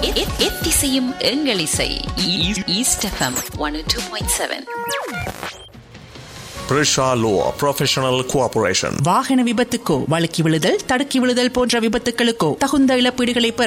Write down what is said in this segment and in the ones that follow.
எத்திசையும் எங்கள் இசை. East FM 102.7. Prisha Law Professional Cooperation. வாகன விபத்துக்கோ வழுக்கி விழுதல் தடுக்கி விழுதல் போன்ற விபத்துகளுக்கோ தகுந்த இழப்பீடுகளை பெற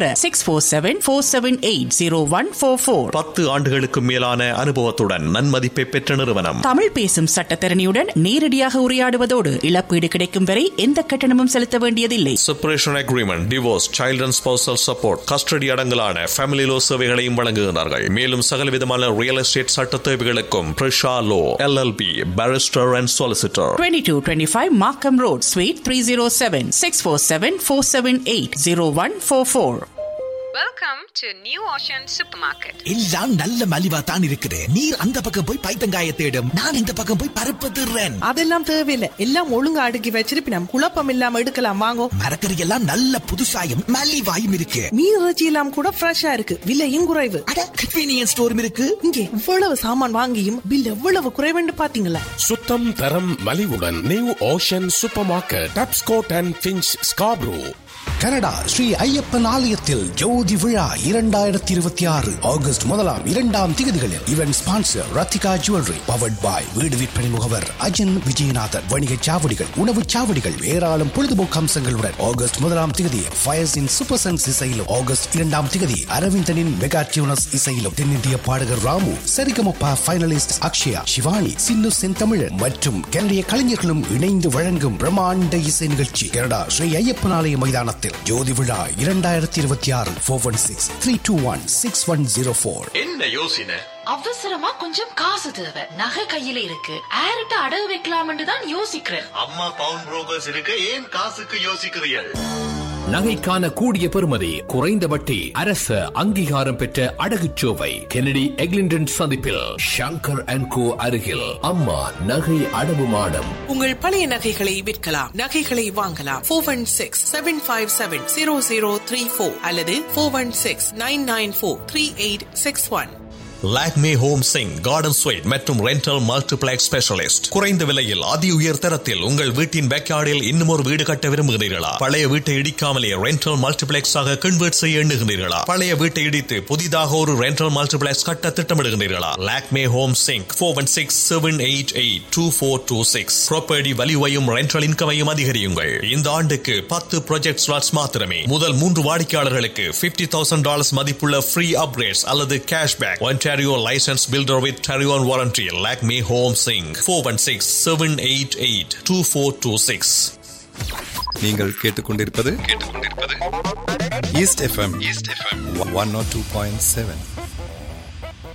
647-478-0144. 10 ஆண்டுகளுக்கு மேலான அனுபவத்துடன் நன்மதிப்பை பெற்ற நிறுவனம். தமிழ் பேசும் சட்டத்தரணியுடன் நேரடியாக உரையாடுவதோடு இழப்பீடு கிடைக்கும் வரை எந்த கட்டணமும் செலுத்த வேண்டியதில்லை. Separation agreement, divorce, child and spousal support, custody அடங்கலான family low சேவைகளையும் வழங்குகிறார்கள். மேலும் சகலவிதமான ரியல் எஸ்டேட் சட்ட தேவைகளுக்கும் Prisha Law LLP Barrister and Solicitor. 2225 Markham Road, Suite 307, 647-478-0144. Welcome to New Ocean Supermarket. எல்லாம் நல்ல மலிவா தான் இருக்குது. நீர் அந்த பக்கம் போய் பைத்தங்காய தேடும், நான் இந்த பக்கம் போய் பருப்பு திருறேன். அதெல்லாம் தேவையில்லை, எல்லாம் ஒழுங்கா அடுக்கி வச்சிருப்பினம். குழப்பம் இல்லாம எடுக்கலாம் வாங்கோ. மரக்கறி எல்லாம் நல்ல புதுசாயும் மலிவாயும் இருக்கு. மீன் இறைச்சி எல்லாம் கூட ஃப்ரெஷ்ஷா இருக்கு, விலையும் குறைவு. அட கன்வீனியன்ஸ் ஸ்டோரும் இருக்கு. இங்கே இவ்வளவு சாமான் வாங்கியும் பில் எவ்வளவு குறைவுன்னு பாத்தீங்களா? சுத்தம் தரம் மலிவுடன் new ocean super market, Tapscott and pinch, Scarborough. Canada Sri Ayyappan ஆலயத்தில் ஜோதி விழா 2026 August 1-2 திகதிகளில் event sponsor Rathika jewellery, powered பாய் வீடு விற்பனை முகவர் அஜன் விஜயநாதன், வணிக சாவடிகள், உணவு சாவடிகள், ஏராளம் பொழுதுபோக்கு அம்சங்களுடன் ஆகஸ்ட் 1 திகதி ஃபயர்ஸின் சூப்பர் சன்ஸ் இசையிலும், ஆகஸ்ட் 2 திகதி அரவிந்தனின் மெகா டியூனஸ் இசையிலும், தென்னிந்திய பாடகர் ராமு, சரிகமப்பா ஃபைனலிஸ்ட் அக்ஷயா, சிவானி, சின்னு செந்தமிழன் மற்றும் கனடிய கலைஞர்களும் இணைந்து வழங்கும் பிரம்மாண்ட இசை நிகழ்ச்சி கனடா ஸ்ரீ ஐயப்பன் ஆலய மைதானத்தில் ஜோதி விழா 2026. 416-321-6104. என்ன யோசனை? அவசரமா கொஞ்சம் காசு தேவை, நகை கையில இருக்கு, ஆர்ட்ட அடகு வைக்கலாம்னு தான் யோசிக்கிறேன். அம்மா பவுன் புரோக்கர்ஸ் இருக்க, ஏன் காசுக்கு யோசிக்கிறீர்கள்? நகைக்கான கூடிய பெறுமதி, குறைந்த வட்டி, அரசு அங்கீகாரம் பெற்ற அடகுச்சோவை கெனடி எக்லிண்டன் சந்திப்பில் ஷங்கர் அண்ட் கோ அருகில் அம்மா நகை அடவு மாடம். உங்கள் பழைய நகைகளை விற்கலாம், நகைகளை வாங்கலாம். 416-757-0034 அல்லது 416-994-3861. Lakme home Singh garden sweet மற்றும் ரெண்டல் மல்டிப்ளெக்ஸ் ஸ்பெஷலிஸ்ட். குறைந்த விலையில் அதி உயர் தரத்தில் உங்கள் வீட்டின் பேக்யார்டில் இன்னும் ஒரு வீடு கட்ட விரும்புகிறீர்களா? பழைய வீட்டை இடிக்காமலே ரெண்டல் மல்டிப்ளெக்ஸ் ஆக கன்வெர்ட் செய்ய எண்ணுகிறீர்களா? பழைய வீட்டை இடித்து புதிதாக ஒரு ரெண்டல் மல்டிப்ளெக்ஸ் கட்ட திட்டமிடுகிறீர்களா? Lakme home Singh 416-788-2426. Property வேல்யூவையும் rental இன்கமையும் அதிகரியுங்கள். இந்த ஆண்டுக்கு 10 ப்ராஜெக்ட் ஸ்லாட்ஸ் மாத்திரமே. முதல் 3 வாடிக்கையாளர்களுக்கு $50,000 மதிப்புள்ள ஃப்ரீ அப்கிரேட்ஸ் அல்லது cashback. Ontario licensed builder with Ontario warranty. Lakme Home Singh 416-788-2426. நீங்கள் கேட்டுக்கொண்டிருப்பது ஈஸ்ட் எஃப்எம் 102.7.